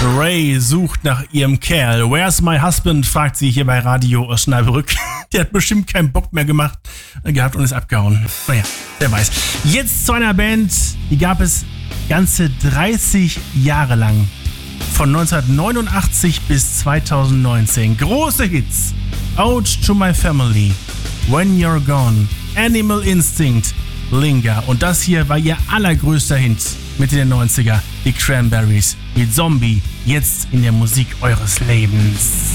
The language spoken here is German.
Ray sucht nach ihrem Kerl. Where's my husband? Fragt sie hier bei Radio Osnabrück. Der hat bestimmt keinen Bock mehr gehabt und ist abgehauen. Naja, wer weiß. Jetzt zu einer Band, die gab es ganze 30 Jahre lang. Von 1989 bis 2019. Große Hits. Ode to my family. When you're gone. Animal Instinct. Linger. Und das hier war ihr allergrößter Hit Mitte der 90er. Die Cranberries mit Zombie. Jetzt in der Musik eures Lebens.